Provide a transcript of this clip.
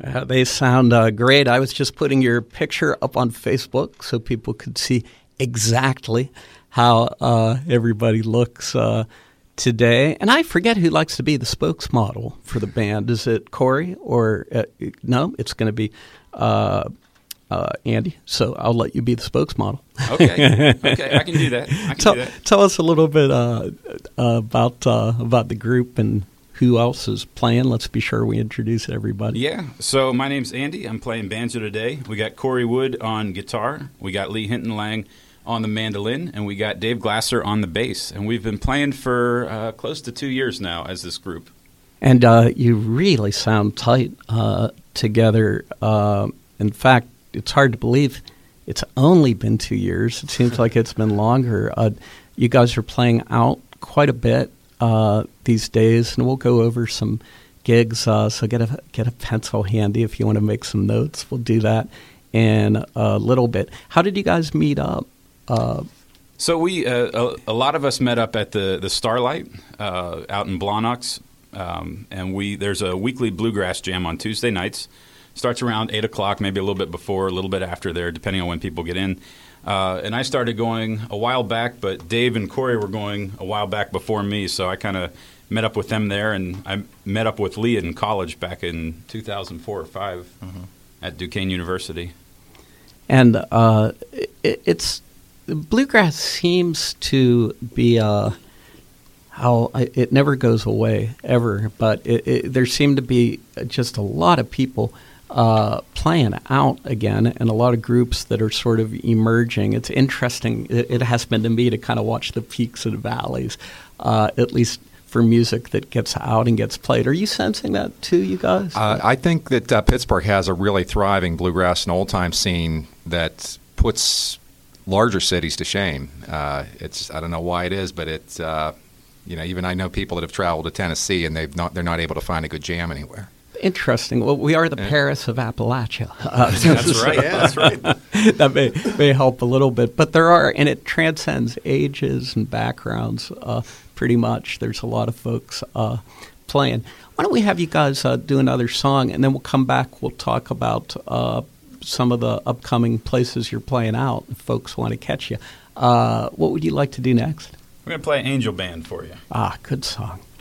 They sound great. I was just putting your picture up on Facebook so people could see exactly how everybody looks today. And I forget who likes to be the spokesmodel for the band. Is it Corey or no? It's going to be Andy. So I'll let you be the spokesmodel. Okay, I can do that. Tell us a little bit about the group and who else is playing. Let's be sure we introduce everybody. Yeah, so my name's Andy. I'm playing banjo today. We got Corey Wood on guitar. We got Lee Hinton-Lang on the mandolin, and we got Dave Glasser on the bass. And we've been playing for close to 2 years now as this group. And you really sound tight together. In fact, it's hard to believe it's only been 2 years. It seems like it's been longer. You guys are playing out quite a bit these days, and we'll go over some gigs. So get a pencil handy if you want to make some notes. We'll do that in a little bit. How did you guys meet up? So we a lot of us met up at the Starlight out in Blawnox, and there's a weekly bluegrass jam on Tuesday nights. Starts around 8 o'clock, maybe a little bit before, a little bit after there, depending on when people get in. And I started going a while back, but Dave and Corey were going a while back before me, so I kind of met up with them there, and I met up with Lee in college back in 2004 or 5 at Duquesne University. And bluegrass seems to be it never goes away ever, but there seem to be just a lot of people playing out again, and a lot of groups that are sort of emerging. It's interesting. It has been to me to kind of watch the peaks and valleys, at least for music that gets out and gets played. Are you sensing that too, you guys? I think that Pittsburgh has a really thriving bluegrass and old-time scene that puts larger cities to shame. I don't know why it is, but it's even I know people that have traveled to Tennessee and they're not able to find a good jam anywhere. Interesting. Well, we are the Paris of Appalachia. That's right. Yeah, that's right. That may help a little bit. But and it transcends ages and backgrounds pretty much. There's a lot of folks playing. Why don't we have you guys do another song, and then we'll come back. We'll talk about some of the upcoming places you're playing out if folks want to catch you. What would you like to do next? We're going to play Angel Band for you. Good song.